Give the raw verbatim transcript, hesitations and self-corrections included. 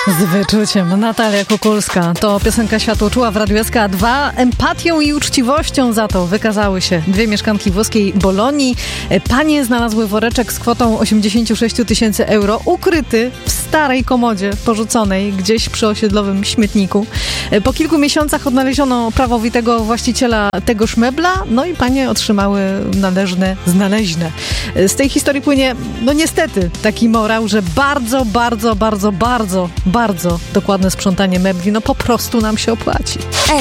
Z wyczuciem. Natalia Kukulska. To piosenka Światłoczuła w Radiu S K dwa. Empatią i uczciwością za to wykazały się dwie mieszkanki włoskiej Bolonii. Panie znalazły woreczek z kwotą osiemdziesiąt sześć tysięcy euro ukryty w starej komodzie porzuconej gdzieś przy osiedlowym śmietniku. Po kilku miesiącach odnaleziono prawowitego właściciela tegoż mebla, no i panie otrzymały należne znaleźne. Z tej historii płynie, no niestety, taki morał, że bardzo, bardzo, bardzo, bardzo, bardzo dokładne sprzątanie mebli, no po prostu nam się opłaci.